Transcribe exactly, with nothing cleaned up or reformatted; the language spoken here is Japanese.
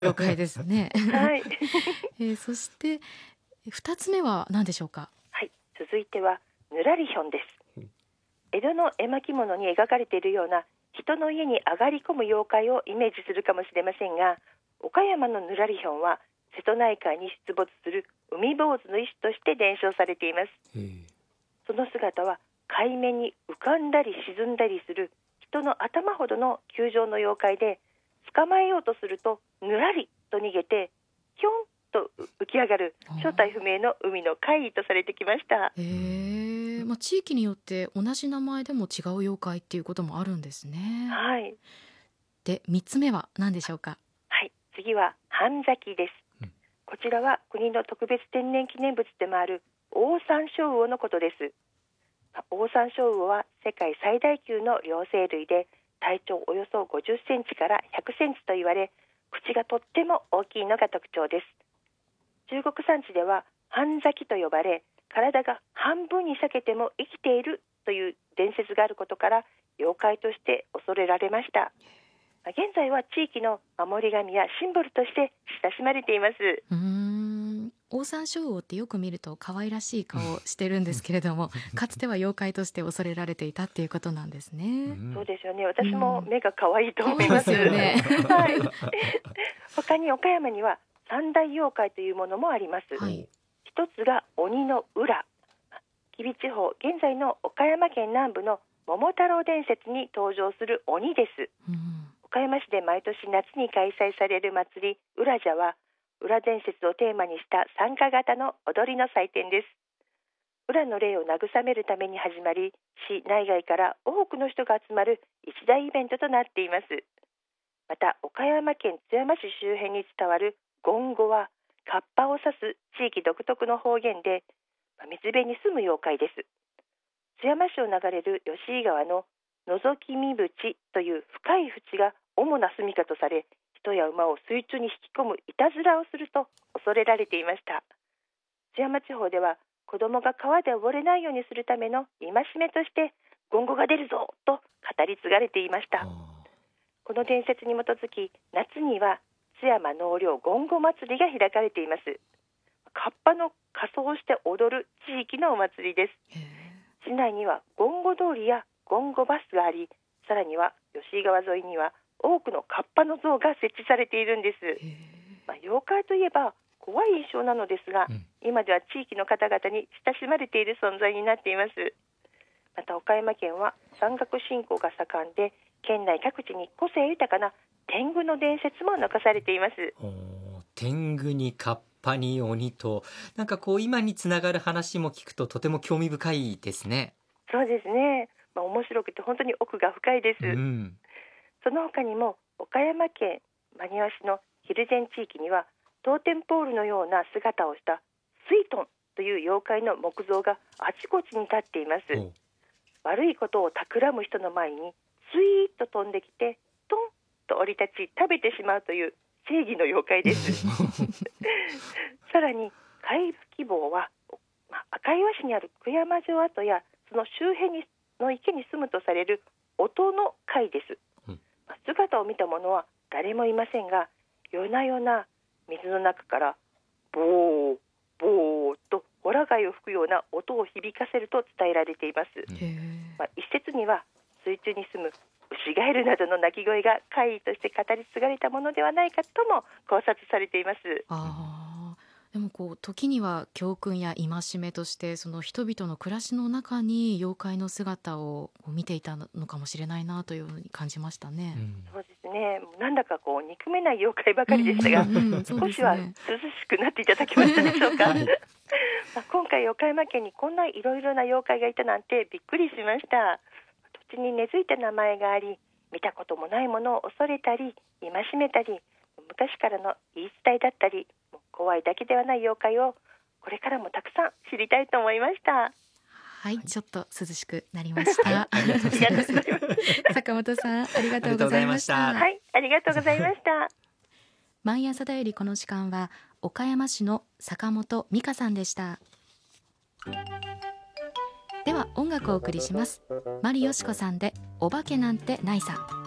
了解ですね。 はい、 えーそしてふたつめは何でしょうか。 はい、続いてはぬらりひょんです。江戸の絵巻物に描かれているような人の家に上がり込む妖怪をイメージするかもしれませんが、岡山のぬらりひょんは瀬戸内海に出没する海坊主の一種として伝承されています。その姿は海面に浮かんだり沈んだりする人の頭ほどの球状の妖怪で、捕まえようとするとぬらりと逃げてひょんと浮き上がる正体不明の海の怪異とされてきました。 へーまあ、地域によって同じ名前でも違う妖怪っていうこともあるんですね。 はい、 でみっつめは何でしょうか。 はい、次は半咲きです。 うんこちらは国の特別天然記念物でもあるオオサンショウウオのことです。オオサンショウウオは世界最大級の両生類で、体長およそごじゅっセンチからひゃくセンチと言われ、口がとっても大きいのが特徴です。中国山地では半咲きと呼ばれ、体が半分に裂けても生きているという伝説があることから妖怪として恐れられました。現在は地域の守り神やシンボルとして親しまれています。 うーんオオサンショウウオってよく見ると可愛らしい顔をしてるんですけれども、かつては妖怪として恐れられていたっていうことなんですね。 そうですよね。私も目が可愛いと思います。 可愛いですよねはい。他に岡山には三大妖怪というものもあります。 はい、 一つが鬼の浦。吉備地方、現在の岡山県南部の桃太郎伝説に登場する鬼です。 うん岡山市で毎年夏に開催される祭り浦社は、浦伝説をテーマにした参加型の踊りの祭典です。浦の霊を慰めるために始まり、市内外から多くの人が集まる一大イベントとなっています。また岡山県津山市周辺に伝わるゴンゴは、カッパを指す地域独特の方言で、水辺に住む妖怪です。津山市を流れる吉井川の覗き見淵という深い淵が主な住処とされ、人や馬を水中に引き込むいたずらをすると恐れられていました。津山地方では子供が川で溺れないようにするための戒めとしてゴンゴが出るぞと語り継がれていました。この伝説に基づき、夏には津山納涼ゴンゴ祭りが開かれています。カッパの仮装をして踊る地域のお祭りです。市内にはゴンゴ通りやゴンゴバスがあり、さらには吉井川沿いには多くのカッパの像が設置されているんです。まあ、妖怪といえば怖い印象なのですが、うん、今では地域の方々に親しまれている存在になっています。また岡山県は山岳信仰が盛んで、県内各地に個性豊かな天狗の伝説も残されています。 天狗にカッパに鬼と、なんかこう今につながる話も聞くととても興味深いですね。 そうですね、まあ、面白くて本当に奥が深いです、 うん、 その他にも岡山県真庭市の蒜山地域にはトーテンポールのような姿をしたスイトンという妖怪の木像があちこちに立っています。悪いことを企む人の前にスイーッと飛んできてトンと降り立ち食べてしまうという正義の妖怪ですさらに海部希望は、まあ、赤岩市にある久山城跡やその周辺にの池に住むとされる音の貝です、うんまあ、姿を見た者は誰もいませんが、夜な夜な水の中からボーボーとホラ貝を吹くような音を響かせると伝えられています。まあ、一説には水中に住むウシガエルなどの鳴き声が怪異として語り継がれたものではないかとも考察されています。 あでもこう時には教訓や戒めとしてその人々の暮らしの中に妖怪の姿を見ていたのかもしれないなというふうに感じましたね、うん、 そうですね、なんだかこう憎めない妖怪ばかりでしたが、うんうんうん、少しは涼しくなっていただけましたでしょうか、はいまあ、今回岡山県にこんないろいろな妖怪がいたなんてびっくりしました。土地に根付いた名前があり、見たこともないものを恐れたり戒めたり、昔からの言い伝えだったり、怖いだけではない妖怪をこれからもたくさん知りたいと思いました。 はい、ちょっと涼しくなりましたありがとうございます坂本さんありがとうございました。 はい、ありがとうございました毎朝だよりこの時間は岡山市の坂本美香さんでした。では音楽をお送りします。マリヨシコさんでお化けなんてないさ。